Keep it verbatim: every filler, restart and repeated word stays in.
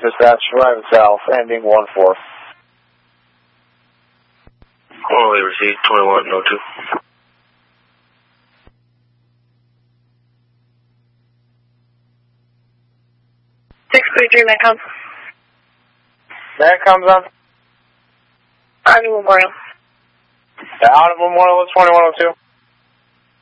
dispatch, arrive at South, ending one four. Only received twenty-one oh two. six thirty-three, Medcom. Medcom's on? Army Memorial. The Out of Memorial is twenty-one oh two.